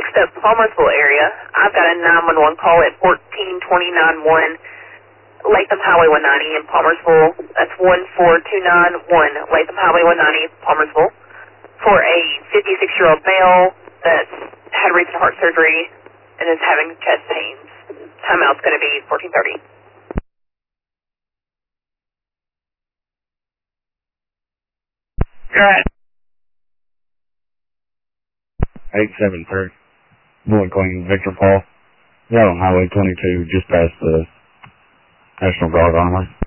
the Palmersville area. I've got a 911 call at 14291 Latham Highway 190 in Palmersville. That's 14291 Latham Highway 190, Palmersville, for a 56-year-old male that's had recent heart surgery and is having chest pains. Timeout's going to be 14:30. Go ahead. 873. Bullet Queen, Victor Paul. You're on Highway 22, just past the National Guard Armory.